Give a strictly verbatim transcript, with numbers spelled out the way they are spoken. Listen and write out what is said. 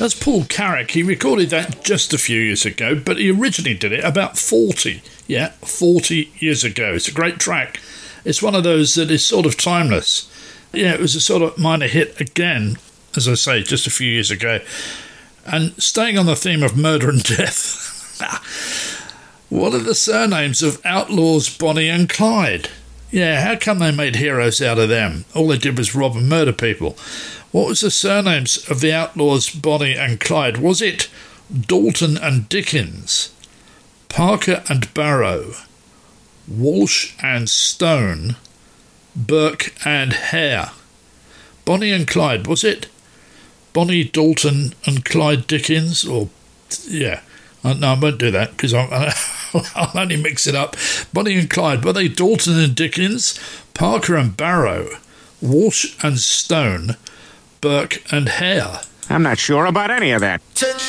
That's Paul Carrack. He recorded that just a few years ago, but he originally did it about forty. Yeah, forty years ago. It's a great track. It's one of those that is sort of timeless. Yeah, it was a sort of minor hit again, as I say, just a few years ago. And staying on the theme of murder and death, what are the surnames of outlaws Bonnie and Clyde? Yeah, how come they made heroes out of them? All they did was rob and murder people. What was the surnames of the outlaws Bonnie and Clyde? Was it Dalton and Dickens, Parker and Barrow, Walsh and Stone, Burke and Hare? Bonnie and Clyde, was it Bonnie, Dalton and Clyde Dickens? Or, yeah, no, I won't do that because I'll, I'll only mix it up. Bonnie and Clyde, were they Dalton and Dickens, Parker and Barrow, Walsh and Stone, Burke and Hare? I'm not sure about any of that.